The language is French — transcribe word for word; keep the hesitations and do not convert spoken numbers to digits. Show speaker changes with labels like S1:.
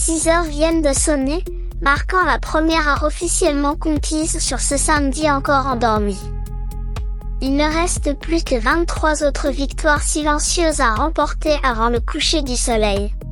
S1: six heures viennent de sonner, marquant la première heure officiellement conquise sur ce samedi encore endormi. Il ne reste plus que vingt-trois autres victoires silencieuses à remporter avant le coucher du soleil.